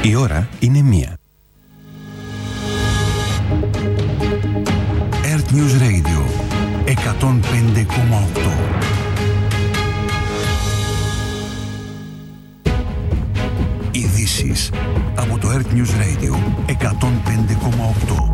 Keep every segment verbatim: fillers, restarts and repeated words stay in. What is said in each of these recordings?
Η ώρα είναι μία. Earth News Radio εκατόν πέντε κόμμα οκτώ. Ειδήσεις από το Earth News Radio εκατόν πέντε κόμμα οκτώ.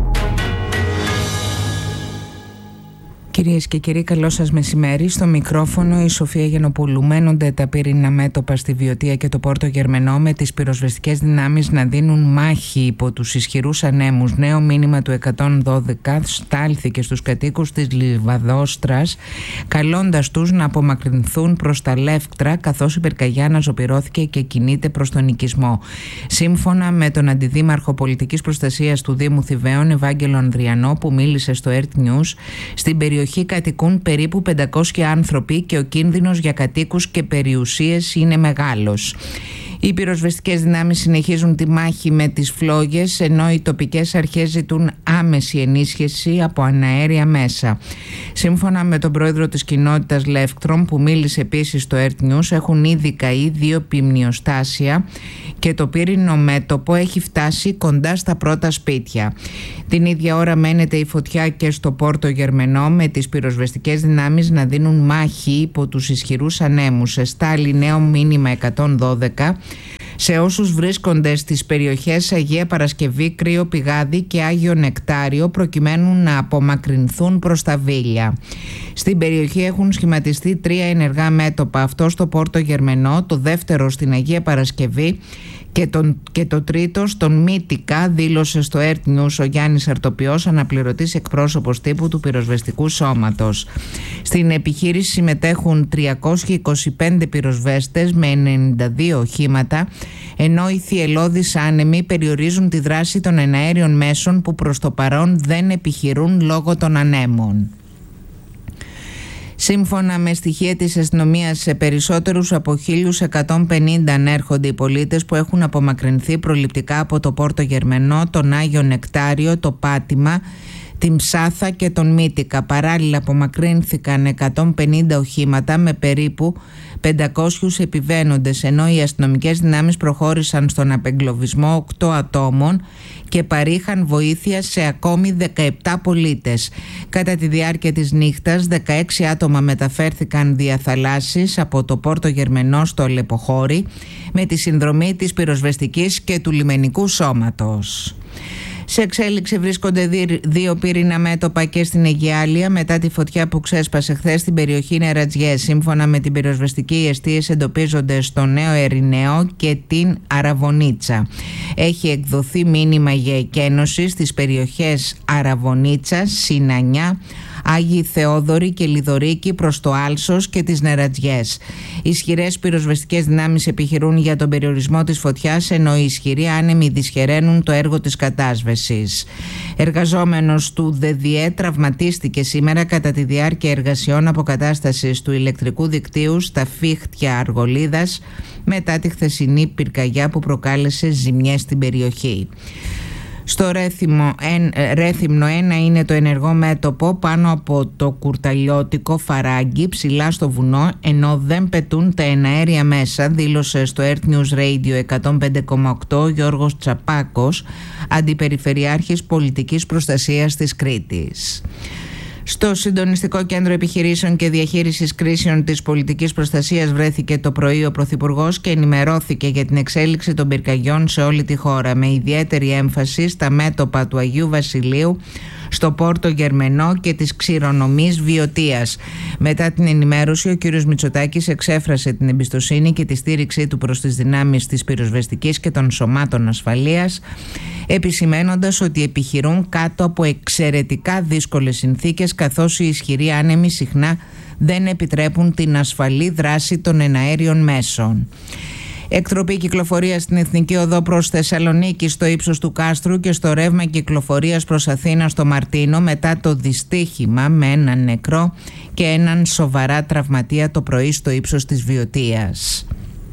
Κυρίες και κύριοι, καλό σας μεσημέρι. Στο μικρόφωνο η Σοφία Γιαννοπούλου. Μένονται τα πυρηνά μέτωπα στη Βιωτία και το Πόρτο Γερμενό, με τις πυροσβεστικές δυνάμεις να δίνουν μάχη υπό τους ισχυρούς ανέμους. Νέο μήνυμα του εκατόν δώδεκα στάλθηκε στους κατοίκους της Λιβαδόστρας, καλώντας τους να απομακρυνθούν προς τα Λεύκτρα, καθώς η πυρκαγιά αναζωπυρώθηκε και κινείται προς τον οικισμό. Σύμφωνα με τον Αντιδήμαρχο Πολιτικής Προστασίας του Δήμου Θηβαίων, Ευάγγελο Ανδριανό, που μίλησε στο Earth News, στην περιοχή κατοικούν περίπου πεντακόσιοι άνθρωποι και ο κίνδυνος για κατοίκους και περιουσίες είναι μεγάλος. Οι πυροσβεστικές δυνάμεις συνεχίζουν τη μάχη με τις φλόγες, ενώ οι τοπικές αρχές ζητούν άμεση ενίσχυση από αναέρια μέσα. Σύμφωνα με τον πρόεδρο της κοινότητας Λεύκτρων, που μίλησε επίσης στο Earth News, έχουν ήδη καεί δύο πυμνιοστάσια και το πύρινο μέτωπο έχει φτάσει κοντά στα πρώτα σπίτια. Την ίδια ώρα μένεται η φωτιά και στο Πόρτο Γερμενό, με τις πυροσβεστικές δυνάμεις να δίνουν μάχη υπό τους ισχυρούς ανέμους. Εστάλει νέο μήνυμα εκατόν δώδεκα σε όσους βρίσκονται στις περιοχές Αγία Παρασκευή, Κρύο Πηγάδι και Άγιο Νεκτάριο, προκειμένου να απομακρυνθούν προς τα Βίλια. Στην περιοχή έχουν σχηματιστεί τρία ενεργά μέτωπα, αυτό στο Πόρτο Γερμενό, το δεύτερο στην Αγία Παρασκευή και, τον, και το τρίτο στον Μύτικα, δήλωσε στο Earth News ο Γιάννης Αρτοπιός, αναπληρωτής εκπρόσωπος τύπου του πυροσβεστικού σώματος. Στην επιχείρηση συμμετέχουν τριακόσιοι είκοσι πέντε πυροσβέστες με ενενήντα δύο οχήματα, ενώ οι θυελλώδεις άνεμοι περιορίζουν τη δράση των εναέριων μέσων που προς το παρόν δεν επιχειρούν λόγω των ανέμων. Σύμφωνα με στοιχεία της αστυνομίας, σε περισσότερους από χίλιους εκατόν πενήντα ανέρχονται οι πολίτες που έχουν απομακρυνθεί προληπτικά από το Πόρτο Γερμενό, τον Άγιο Νεκτάριο, το Πάτημα, την Ψάθα και τον Μύτικα. Παράλληλα απομακρύνθηκαν εκατόν πενήντα οχήματα με περίπου πεντακόσιους επιβαίνοντες, ενώ οι αστυνομικές δυνάμεις προχώρησαν στον απεγκλωβισμό οκτώ ατόμων και παρήχαν βοήθεια σε ακόμη δεκαεπτά πολίτες. Κατά τη διάρκεια της νύχτας, δεκαέξι άτομα μεταφέρθηκαν δια θαλάσσης από το Πόρτο Γερμενό στο Αλεποχώρι, με τη συνδρομή της πυροσβεστικής και του λιμενικού σώματος. Σε εξέλιξη βρίσκονται δύο πύρινα μέτωπα και στην Αιγιάλεια μετά τη φωτιά που ξέσπασε χθες στην περιοχή Νερατζιές. Σύμφωνα με την πυροσβεστική, οι αιστείες εντοπίζονται στο Νέο Ερηναίο και την Αραβωνίτσα. Έχει εκδοθεί μήνυμα για εκένωση στις περιοχές Αραβωνίτσα, Συνανιά, Άγιοι Θεόδωροι και Λιδωρίκη προς το Άλσος και τις Νερατζιές. Ισχυρές πυροσβεστικές δυνάμεις επιχειρούν για τον περιορισμό της φωτιάς, ενώ οι ισχυροί άνεμοι δυσχεραίνουν το έργο της κατάσβεσης. Εργαζόμενος του ΔΕΔΙΕ τραυματίστηκε σήμερα κατά τη διάρκεια εργασιών αποκατάστασης του ηλεκτρικού δικτύου στα Φίχτια Αργολίδας, μετά τη χθεσινή πυρκαγιά που προκάλεσε ζημιές στην περιοχή. Στο Ρέθυμνο, Ρέθυμνο ένα είναι το ενεργό μέτωπο πάνω από το κουρταλιώτικο Φαράγγι, ψηλά στο βουνό, ενώ δεν πετούν τα εναέρια μέσα, δήλωσε στο Earth News Radio εκατόν πέντε κόμμα οκτώ ο Γιώργος Τσαπάκος, Αντιπεριφερειάρχης Πολιτικής Προστασίας της Κρήτης. Στο Συντονιστικό Κέντρο Επιχειρήσεων και Διαχείρισης Κρίσεων της Πολιτικής Προστασίας βρέθηκε το πρωί ο Πρωθυπουργός και ενημερώθηκε για την εξέλιξη των πυρκαγιών σε όλη τη χώρα, με ιδιαίτερη έμφαση στα μέτωπα του Αγίου Βασιλείου, στο Πόρτο Γερμενό και της ξηρονομής Βιωτίας. Μετά την ενημέρωση, ο κ. Μητσοτάκης εξέφρασε την εμπιστοσύνη και τη στήριξή του προς τις δυνάμεις της πυροσβεστικής και των σωμάτων ασφαλείας, επισημένοντας ότι επιχειρούν κάτω από εξαιρετικά δύσκολες συνθήκες, καθώς οι ισχυροί άνεμοι συχνά δεν επιτρέπουν την ασφαλή δράση των εναέριων μέσων. Εκτροπή κυκλοφορία στην Εθνική Οδό προς Θεσσαλονίκη στο ύψος του Κάστρου και στο ρεύμα κυκλοφορίας προς Αθήνα στο Μαρτίνο, μετά το δυστύχημα με έναν νεκρό και έναν σοβαρά τραυματία το πρωί στο ύψος της Βιωτίας.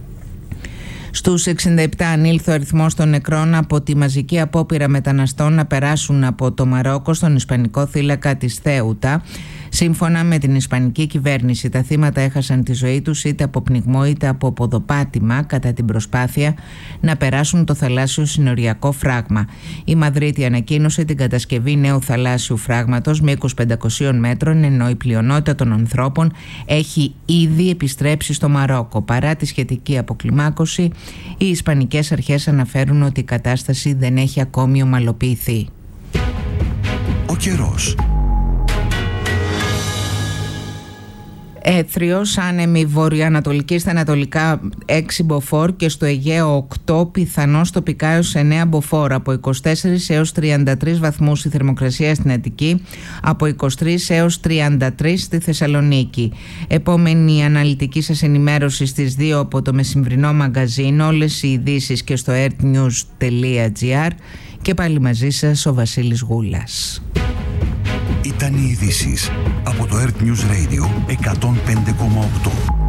Στους εξήντα επτά ανήλθε ο αριθμός των νεκρών από τη μαζική απόπειρα μεταναστών να περάσουν από το Μαρόκο στον Ισπανικό θύλακα της Θέουτα. Σύμφωνα με την ισπανική κυβέρνηση, τα θύματα έχασαν τη ζωή τους είτε από πνιγμό είτε από ποδοπάτημα κατά την προσπάθεια να περάσουν το θαλάσσιο συνοριακό φράγμα. Η Μαδρίτη ανακοίνωσε την κατασκευή νέου θαλάσσιου φράγματος μήκους πεντακοσίων μέτρων, ενώ η πλειονότητα των ανθρώπων έχει ήδη επιστρέψει στο Μαρόκο. Παρά τη σχετική αποκλιμάκωση, οι ισπανικές αρχές αναφέρουν ότι η κατάσταση δεν έχει ακόμη ομαλοποιηθεί. Ο καιρός. Έθριος, άνεμη βορειοανατολική στα ανατολικά έξι μποφόρ και στο Αιγαίο οκτώ, πιθανώς τοπικά έως εννέα μποφόρ. Από είκοσι τέσσερις έως τριάντα τρεις βαθμούς η θερμοκρασία στην Αττική, από είκοσι τρεις έως τριάντα τρεις στη Θεσσαλονίκη. Επόμενη αναλυτική σας ενημέρωση στις δύο από το μεσημβρινό μαγκαζίνο, όλες οι ειδήσεις και στο earthnews τελεία gr, και πάλι μαζί σας ο Βασίλης Γούλας. Ήταν οι ειδήσεις από το Earth News Radio εκατόν πέντε κόμμα οκτώ.